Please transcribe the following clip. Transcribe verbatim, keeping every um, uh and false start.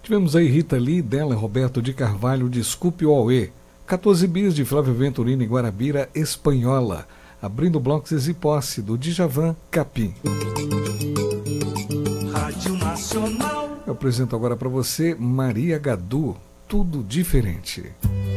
Tivemos aí Rita Lee, dela Roberto de Carvalho, Desculpe o Auê. quatorze bis de Flávio Venturini e Guarabira, Espanhola. Abrindo blocos Easy Posse, do Djavan, Capim. Rádio Nacional. Eu apresento agora para você Maria Gadu, Tudo Diferente.